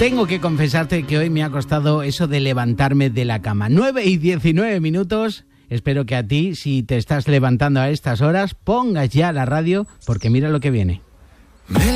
tengo que confesarte que hoy me ha costado eso de levantarme de la cama. 9:19. Espero que a ti, si te estás levantando a estas horas, pongas ya la radio, porque mira lo que viene.